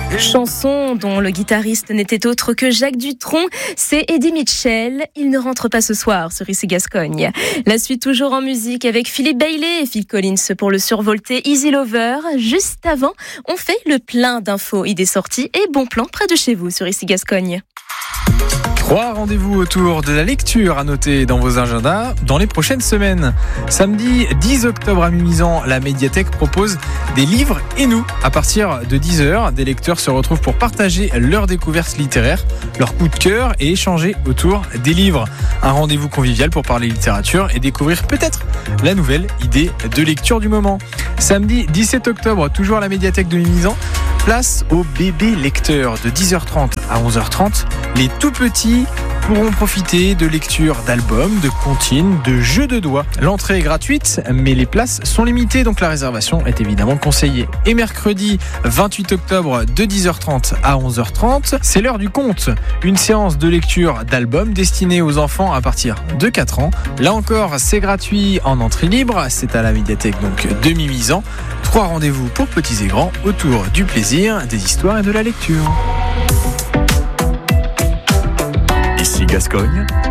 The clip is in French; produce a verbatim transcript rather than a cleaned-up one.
Chanson dont le guitariste n'était autre que Jacques Dutronc, c'est Eddie Mitchell. Il ne rentre pas ce soir sur Ici Gascogne. La suite toujours en musique avec Philippe Bailey et Phil Collins pour le survolté Easy Lover. Juste avant, on fait le plein d'infos, idées sorties et bons plans près de chez vous sur Ici Gascogne. Trois rendez-vous autour de la lecture à noter dans vos agendas dans les prochaines semaines. Samedi dix octobre à Mimizan, la médiathèque propose des livres et nous. À partir de dix heures, des lecteurs se retrouvent pour partager leurs découvertes littéraires, leurs coups de cœur et échanger autour des livres. Un rendez-vous convivial pour parler littérature et découvrir peut-être la nouvelle idée de lecture du moment. Samedi dix-sept octobre, toujours à la médiathèque de Mimizan, place aux bébés lecteurs de dix heures trente à onze heures trente. Les tout petits pourront profiter de lectures d'albums, de comptines, de jeux de doigts. L'entrée est gratuite, mais les places sont limitées, donc la réservation est évidemment conseillée. Et mercredi vingt-huit octobre de dix heures trente à onze heures trente, c'est l'heure du conte. Une séance de lecture d'albums destinée aux enfants à partir de quatre ans. Là encore, c'est gratuit en entrée libre. C'est à la médiathèque donc de Mimizan. Trois rendez-vous pour petits et grands autour du plaisir, des histoires et de la lecture. Ici Gascogne,